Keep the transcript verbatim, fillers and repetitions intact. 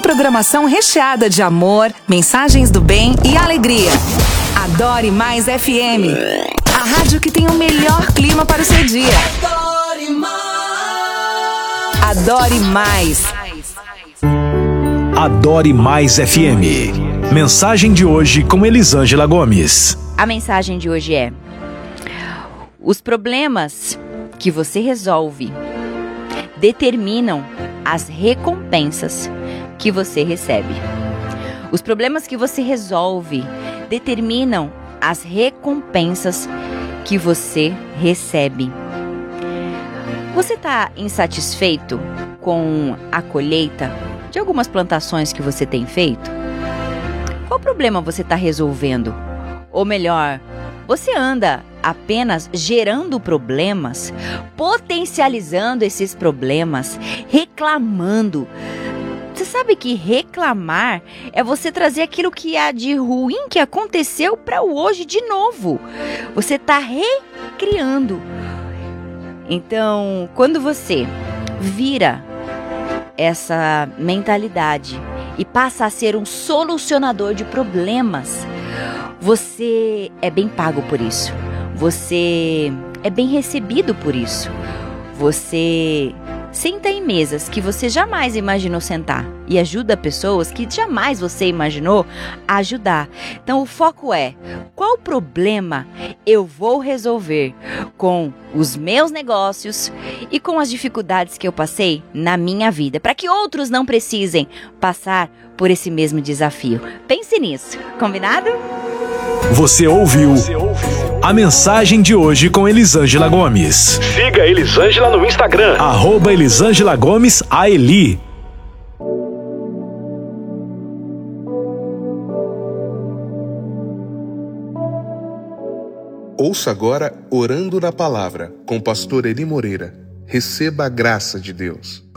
programação recheada de amor, mensagens do bem e alegria. Adore Mais F M, a rádio que tem o melhor clima para o seu dia. Adore Mais. Adore Mais. Adore Mais F M. Mensagem de hoje com Elisângela Gomes. A mensagem de hoje é: os problemas que você resolve determinam as recompensas que você recebe. Os problemas que você resolve determinam as recompensas que você recebe. Você está insatisfeito com a colheita de algumas plantações que você tem feito? Qual problema você está resolvendo? Ou melhor, você anda apenas gerando problemas, potencializando esses problemas, reclamando. Você sabe que reclamar é você trazer aquilo que há de ruim que aconteceu para o hoje de novo. Você está recriando. Então, quando você vira essa mentalidade e passa a ser um solucionador de problemas, você é bem pago por isso. Você é bem recebido por isso. Você senta em mesas que você jamais imaginou sentar e ajuda pessoas que jamais você imaginou ajudar. Então o foco é: qual problema eu vou resolver com os meus negócios e com as dificuldades que eu passei na minha vida, para que outros não precisem passar por esse mesmo desafio. Pense nisso, combinado? Você ouviu a mensagem de hoje com Elisângela Gomes. Siga Elisângela no Instagram, arroba Elisângela Gomes A Eli. Ouça agora Orando na Palavra, com o pastor Eli Moreira. Receba a graça de Deus.